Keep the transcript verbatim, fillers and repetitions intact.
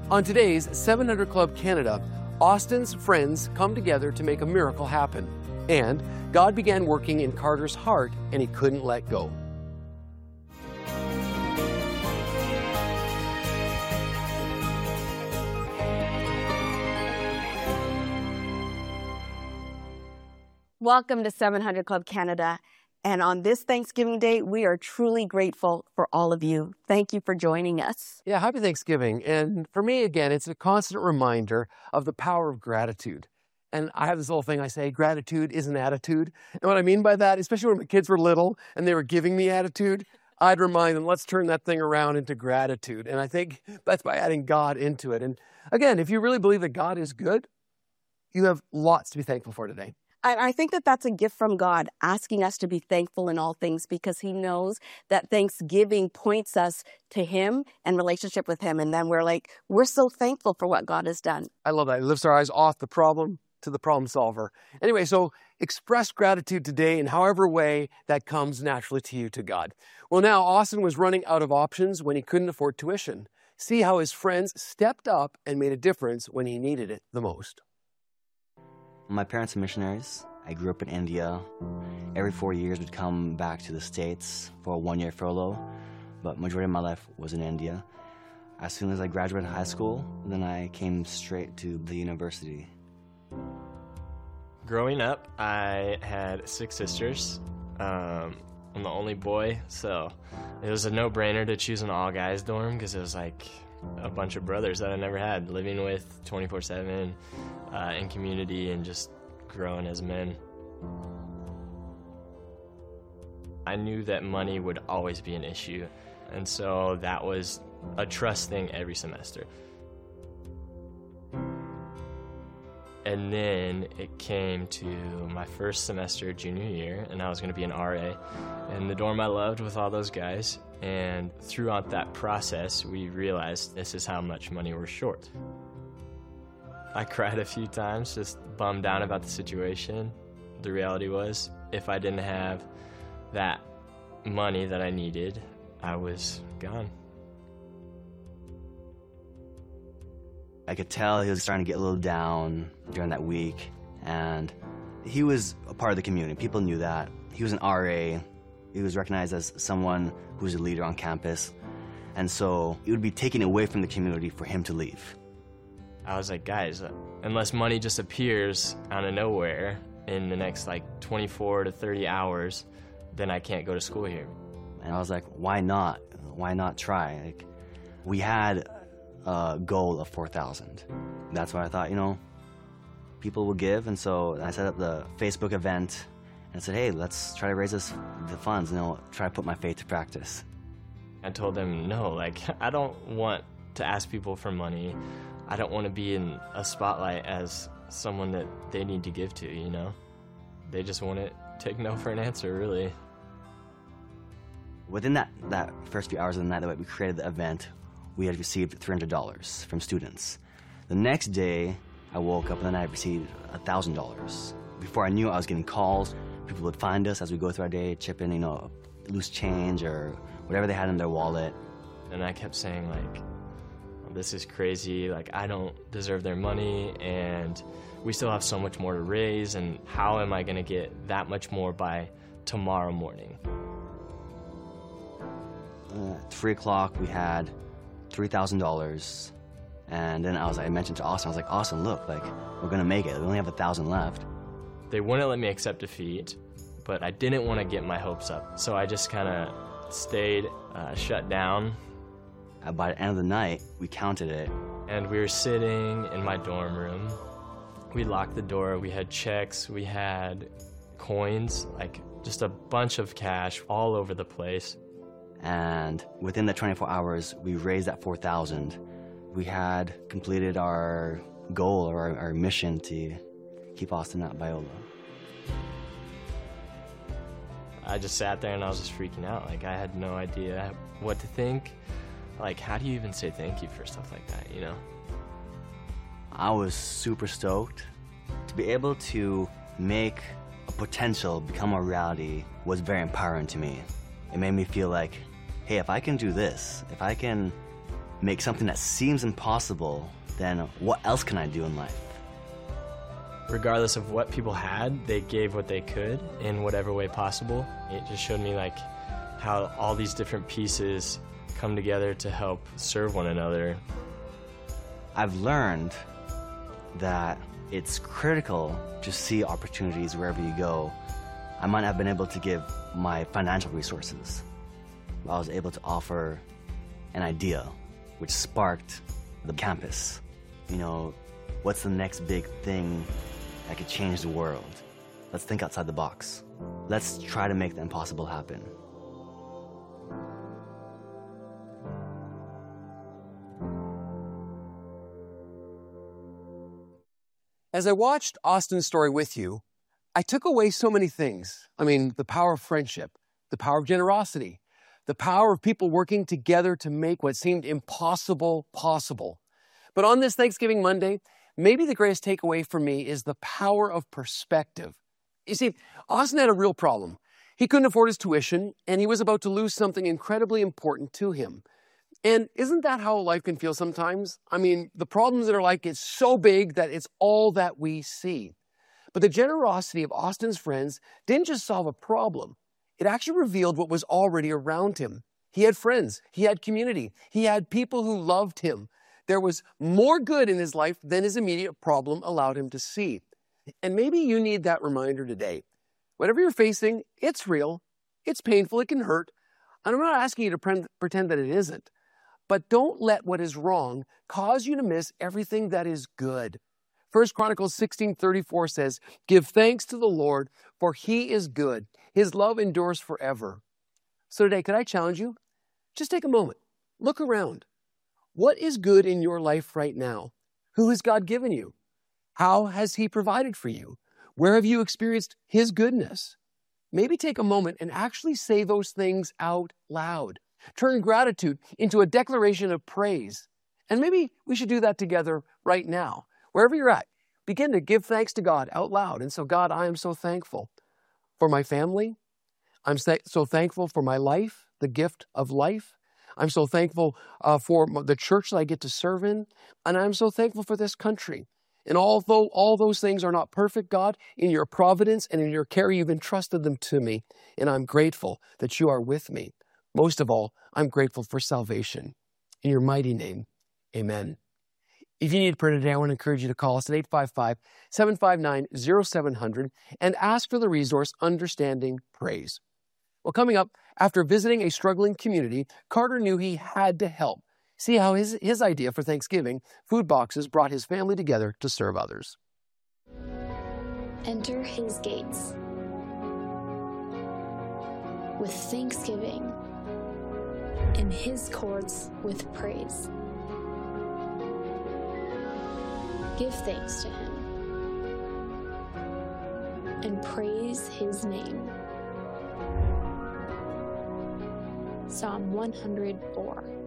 On today's seven hundred Club Canada, Austin's friends come together to make a miracle happen. And God began working in Carter's heart, and he couldn't let go. Welcome to seven hundred Club Canada. And on this Thanksgiving Day, we are truly grateful for all of you. Thank you for joining us. Yeah, happy Thanksgiving. And for me, again, it's a constant reminder of the power of gratitude. And I have this little thing I say, gratitude is an attitude. And what I mean by that, especially when my kids were little and they were giving me attitude, I'd remind them, let's turn that thing around into gratitude. And I think that's by adding God into it. And again, if you really believe that God is good, you have lots to be thankful for today. I think that that's a gift from God, asking us to be thankful in all things, because he knows that Thanksgiving points us to him and relationship with him. And then we're like, we're so thankful for what God has done. I love that. It lifts our eyes off the problem to the problem solver. Anyway, so express gratitude today in however way that comes naturally to you to God. Well, now Austin was running out of options when he couldn't afford tuition. See how his friends stepped up and made a difference when he needed it the most. My parents are missionaries. I grew up in India. Every four years we'd come back to the States for a one-year furlough, but majority of my life was in India. As soon as I graduated high school, then I came straight to the university. Growing up, I had six sisters. Um, I'm the only boy, so it was a no-brainer to choose an all-guys dorm because it was like a bunch of brothers that I never had, living with twenty-four seven uh, in community and just growing as men. I knew that money would always be an issue, and so that was a trust thing every semester. And then it came to my first semester junior year, and I was going to be an R A in the dorm I loved with all those guys. And throughout that process, we realized this is how much money we're short. I cried a few times, just bummed out about the situation. The reality was, if I didn't have that money that I needed, I was gone. I could tell he was starting to get a little down during that week, and he was a part of the community. People knew that. He was an R A. He was recognized as someone who's a leader on campus, and so it would be taken away from the community for him to leave. I was like, guys, unless money just appears out of nowhere in the next like twenty-four to thirty hours, then I can't go to school here. And I was like, why not? Why not try? Like, we had a goal of four thousand. That's what I thought, you know, people will give, and so I set up the Facebook event and said, hey, let's try to raise this, the funds, and I'll try to put my faith to practice. I told them, no, like, I don't want to ask people for money. I don't want to be in a spotlight as someone that they need to give to, you know? They just want to take no for an answer, really. Within that, that first few hours of the night that we created the event, we had received three hundred dollars from students. The next day, I woke up and then I received one thousand dollars. Before I knew, I was getting calls. People would find us as we go through our day, chip in, you know, loose change or whatever they had in their wallet. And I kept saying, like, this is crazy, like, I don't deserve their money, and we still have so much more to raise, and how am I gonna get that much more by tomorrow morning? Uh, at three o'clock, we had three thousand dollars, and then I was, I mentioned to Austin, I was like, Austin, look, like, we're gonna make it. We only have a thousand left. They wouldn't let me accept defeat, but I didn't want to get my hopes up, so I just kind of stayed uh, shut down. Uh, by the end of the night, we counted it. And we were sitting in my dorm room. We locked the door, we had checks, we had coins, like just a bunch of cash all over the place. And within the twenty-four hours, we raised that four thousand. We had completed our goal or our, our mission to keep Austin at Biola. I just sat there and I was just freaking out. Like, I had no idea what to think. Like, how do you even say thank you for stuff like that, you know? I was super stoked. To be able to make a potential become a reality was very empowering to me. It made me feel like, hey, if I can do this, if I can make something that seems impossible, then what else can I do in life? Regardless of what people had, they gave what they could in whatever way possible. It just showed me like how all these different pieces come together to help serve one another. I've learned that it's critical to see opportunities wherever you go. I might not have been able to give my financial resources, but I was able to offer an idea which sparked the campus. You know, what's the next big thing that could change the world? Let's think outside the box. Let's try to make the impossible happen. As I watched Austin's story with you, I took away so many things. I mean, the power of friendship, the power of generosity, the power of people working together to make what seemed impossible possible. But on this Thanksgiving Monday, maybe the greatest takeaway for me is the power of perspective. You see, Austin had a real problem. He couldn't afford his tuition, and he was about to lose something incredibly important to him. And isn't that how life can feel sometimes? I mean, the problems in our life get so big that it's all that we see. But the generosity of Austin's friends didn't just solve a problem. It actually revealed what was already around him. He had friends. He had community. He had people who loved him. There was more good in his life than his immediate problem allowed him to see. And maybe you need that reminder today. Whatever you're facing, it's real. It's painful. It can hurt. And I'm not asking you to pre- pretend that it isn't. But don't let what is wrong cause you to miss everything that is good. First Chronicles sixteen thirty-four says, "Give thanks to the Lord, for he is good. His love endures forever." So today, could I challenge you? Just take a moment. Look around. What is good in your life right now? Who has God given you? How has he provided for you? Where have you experienced his goodness? Maybe take a moment and actually say those things out loud. Turn gratitude into a declaration of praise. And maybe we should do that together right now. Wherever you're at, begin to give thanks to God out loud. And so, God, I am so thankful for my family. I'm so thankful for my life, the gift of life. I'm so thankful uh, for the church that I get to serve in. And I'm so thankful for this country. And although all those things are not perfect, God, in your providence and in your care, you've entrusted them to me. And I'm grateful that you are with me. Most of all, I'm grateful for salvation. In your mighty name, amen. If you need prayer today, I want to encourage you to call us at eight five five, seven five nine, zero seven zero zero and ask for the resource Understanding Praise. Well, coming up, after visiting a struggling community, Carter knew he had to help. See how his, his idea for Thanksgiving, food boxes, brought his family together to serve others. Enter his gates with thanksgiving, in his courts with praise. Give thanks to him and praise his name. Psalm one hundred four.